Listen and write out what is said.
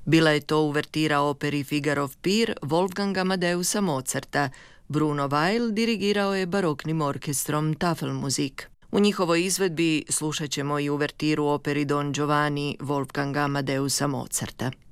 Bila je to uvertira operi Figarov pir Wolfganga Amadeusa Mozarta. Bruno Weil dirigirao je baroknim orkestrom Tafelmusik. U njihovoj izvedbi slušat ćemo i uvertiru operi Don Giovanni Wolfganga Amadeusa Mozarta.